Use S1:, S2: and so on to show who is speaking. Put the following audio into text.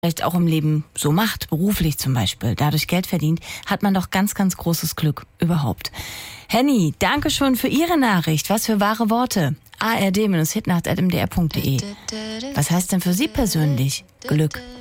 S1: vielleicht auch im Leben so macht, beruflich zum Beispiel, dadurch Geld verdient, hat man doch ganz, ganz großes Glück überhaupt. Henny, danke schon für Ihre Nachricht. Was für wahre Worte. ard-hitnacht@mdr.de. Was heißt denn für Sie persönlich Glück?